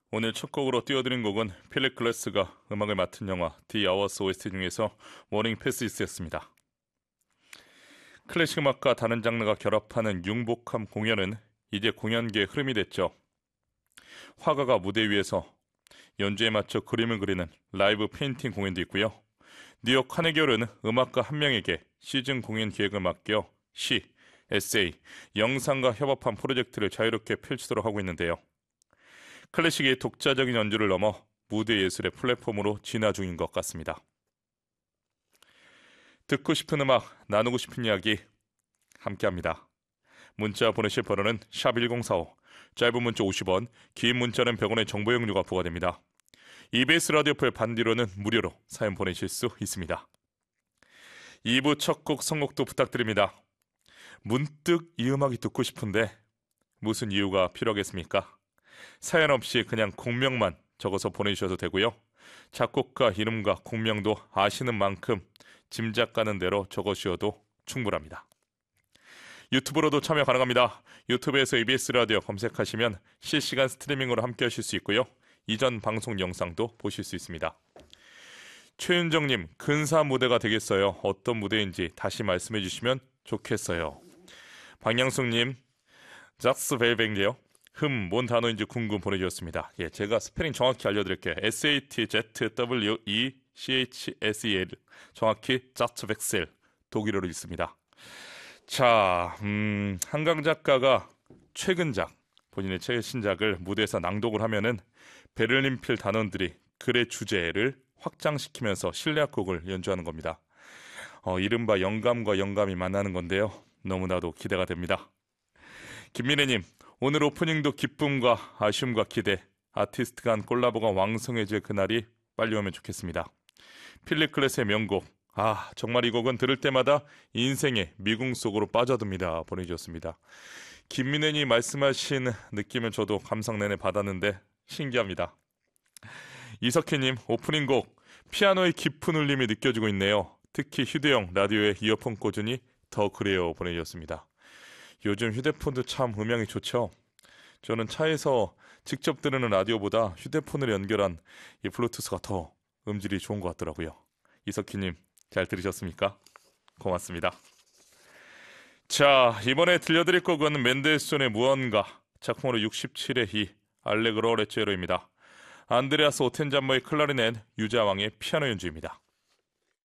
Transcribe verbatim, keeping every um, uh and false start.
오늘 첫 곡으로 띄워드린 곡은 필립 글래스가 음악을 맡은 영화 The Hours 오에스티 중에서 워닝 패시스였습니다. 클래식 음악과 다른 장르가 결합하는 융복합 공연은 이제 공연계의 흐름이 됐죠. 화가가 무대 위에서 연주에 맞춰 그림을 그리는 라이브 페인팅 공연도 있고요. 뉴욕 카네기홀은 음악가 한 명에게 시즌 공연 기획을 맡겨 시, 에세이, 영상과 협업한 프로젝트를 자유롭게 펼치도록 하고 있는데요. 클래식의 독자적인 연주를 넘어 무대 예술의 플랫폼으로 진화 중인 것 같습니다. 듣고 싶은 음악, 나누고 싶은 이야기 함께합니다. 문자 보내실 번호는 샵 일공사오, 짧은 문자 오십 원, 긴 문자는 백 원의 정보 용료가 부과됩니다. 이비에스 라디오풀 반디로는 무료로 사연 보내실 수 있습니다. 이 부 첫 곡 선곡도 부탁드립니다. 문득 이 음악이 듣고 싶은데 무슨 이유가 필요하겠습니까? 사연 없이 그냥 곡명만 적어서 보내주셔도 되고요. 작곡가 이름과 곡명도 아시는 만큼 짐작 가는 대로 적어주셔도 충분합니다. 유튜브로도 참여 가능합니다. 유튜브에서 이비에스 라디오 검색하시면 실시간 스트리밍으로 함께 하실 수 있고요. 이전 방송 영상도 보실 수 있습니다. 최윤정님, 근사 무대가 되겠어요. 어떤 무대인지 다시 말씀해 주시면 좋겠어요. 박양숙님, 작스 벨뱅게요. 흠, 뭔 단어인지 궁금 보내주셨습니다. 예, 제가 스페링 정확히 알려드릴게요. 에스 에이 티 제트 더블유 이 씨 에이치 에스 이 엘, 정확히 자츠백셀, 독일어로 읽습니다. 자, 음, 한강 작가가 최근작, 본인의 최신작을 무대에서 낭독을 하면은 베를린 필 단원들이 글의 주제를 확장시키면서 신뢰곡을 연주하는 겁니다. 어, 이른바 영감과 영감이 만나는 건데요. 너무나도 기대가 됩니다. 김민혜님, 오늘 오프닝도 기쁨과 아쉬움과 기대, 아티스트 간 콜라보가 왕성해질 그날이 빨리 오면 좋겠습니다. 필립 클래스의 명곡, 아 정말 이 곡은 들을 때마다 인생의 미궁 속으로 빠져듭니다. 보내주셨습니다. 김민혜님 말씀하신 느낌은 저도 감상 내내 받았는데 신기합니다. 이석희님, 오프닝 곡 피아노의 깊은 울림이 느껴지고 있네요. 특히 휴대용 라디오에 이어폰 꽂으니 더 그래요. 보내주셨습니다. 요즘 휴대폰도 참 음향이 좋죠. 저는 차에서 직접 들으는 라디오보다 휴대폰을 연결한 이 블루투스가 더 음질이 좋은 것 같더라고요. 이석희님 잘 들으셨습니까? 고맙습니다. 자, 이번에 들려드릴 곡은 멘델스존의 무언가, 작품으로 육십칠의 이, 알레그로 레체로입니다. 안드레아스 오텐잠머의 클라리넷, 유자왕의 피아노 연주입니다.